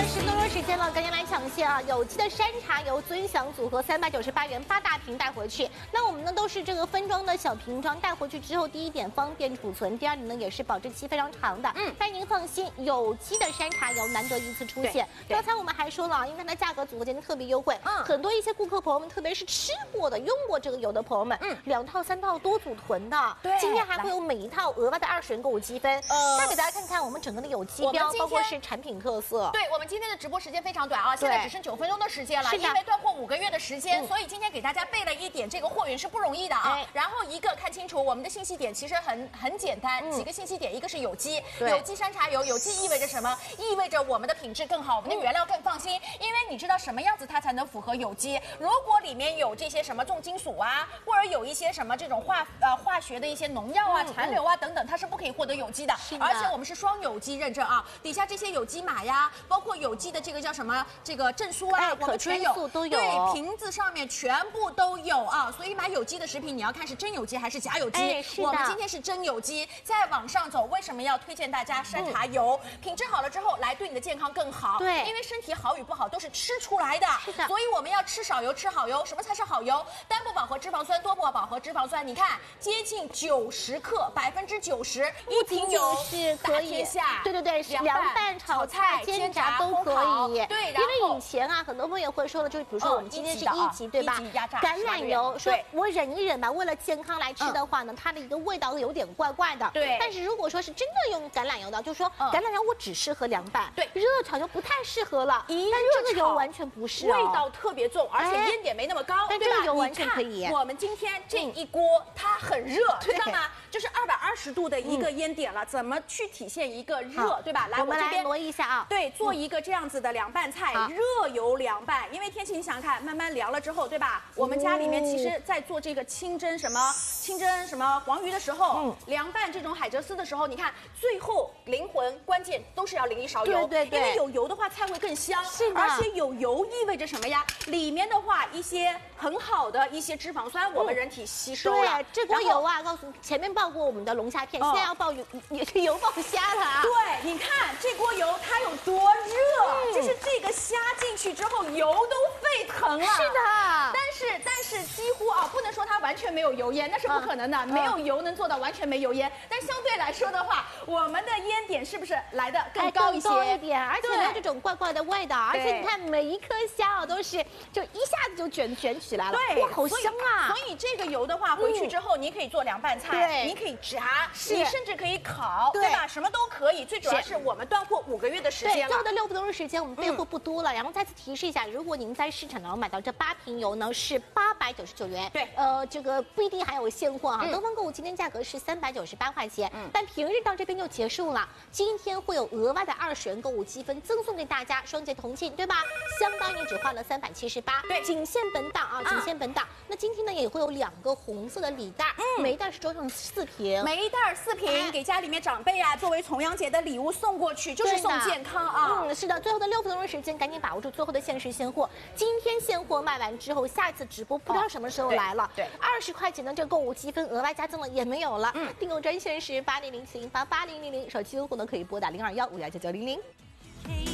10分钟时间了，赶紧来抢先啊！有机的山茶油尊享组合398元8大瓶带回去。那我们呢都是这个分装的小瓶装，带回去之后，第一点方便储存，第二点呢也是保质期非常长的。但您放心，有机的山茶油难得一次出现。刚才我们还说了，因为它的价格组合今天特别优惠，很多一些顾客朋友们，特别是吃过的、用过这个油的朋友们，2套3套多组囤的。对，今天还会有每一套额外的20元购物积分。再给大家看看我们整个的有机标，包括是产品特色。 对，我们今天的直播时间非常短啊，现在只剩9分钟的时间了，因为断货5个月的时间，所以今天给大家备了一点这个货源是不容易的啊。然后一个看清楚，我们的信息点其实很简单，几个信息点，一个是有机，有机山茶油，有机意味着什么？意味着我们的品质更好，我们的原料更放心，因为你知道什么样子它才能符合有机？如果里面有这些什么重金属啊，或者有一些什么这种化学的一些农药啊、残留啊等等，它是不可以获得有机的。而且我们是双有机认证啊，底下这些有机码呀，包括有机的这个叫什么这个证书啊，我们全有， 都有， 对，瓶子上面全部都有啊。所以买有机的食品，你要看是真有机还是假有机。我们今天是真有机，再往上走，为什么要推荐大家山茶油？品质好了之后，来对你的健康更好。对，因为身体好与不好都是吃出来的。是的，所以我们要吃少油，吃好油。什么才是好油？单不饱和脂肪酸，多不饱和脂肪酸，你看接近90克，90%，一瓶油是可以。对，凉拌、炒菜、煎炸都可以。对，因为以前啊，很多朋友会说的，就是比如说我们今天是1级，对吧？橄榄油，说我忍一忍吧，为了健康来吃的话呢，它的一个味道有点怪怪的。对。但是如果说是真的用橄榄油的，就说橄榄油我只适合凉拌，对，热炒就不太适合了。但这个油完全不是， 味道特别重，而且烟点没那么高， 但这个油完全可以。 我们今天这一锅它很热，知道吗？就是220度的一个烟点了，怎么去体现一个热，对吧？来， 我们来挪一下啊。 对，做一个这样子的凉拌菜，热油凉拌。因为天气你想想看，慢慢凉了之后，对吧？我们家里面其实在做这个清蒸什么黄鱼的时候，凉拌这种海蜇丝的时候，你看最后灵魂关键都是要淋一勺油，对，因为有油的话菜会更香。是的，而且有油意味着什么呀？里面的话一些很好的一些脂肪酸，我们人体吸收了。 对，这锅油啊，告诉你前面爆过我们的龙虾片，现在要爆油爆虾了啊。 对，你看这锅油它有多热，就是这个虾进去之后油都沸腾了。 是的， 但是几乎啊，不能说它完全没有油烟，那是不可能的，没有油能做到完全没油烟。但相对来说的话，我们的烟点是不是来的更高一些？ 高一点，而且没有这种怪怪的味道，而且你看每一颗虾啊都是就一下子就卷起来了，对，哇，好香啊！ 所以这个油的话，回去之后你可以做凉拌菜，你可以炸，你甚至可以烤，对吧？什么都可以。最主要是我们断货5个月的时间了， 最后的6分钟的时间我们备货不多了。然后再次提示一下，如果您在市场上买到这8瓶油呢，是899元。对，这个不一定还有现货啊。东方购物今天价格是398块钱，但平日到这边就结束了。今天会有额外的20元购物积分赠送给大家，双节同庆，对吧？相当于只花了378。对，仅限本档啊，仅限本档。那今天呢也会有2个红色的礼袋，每一袋是装上4瓶， 每一袋4瓶，给家里面长辈啊，作为重阳节的礼物送过去，就是送健康啊。 是的，最后的6分钟的时间，赶紧把握住最后的限时现货。今天现货卖完之后，下一次直播不知道什么时候来了。对，20块钱的这个购物积分额外加赠了也没有了。订购专线是8007088000，手机用户呢可以拨打021519900。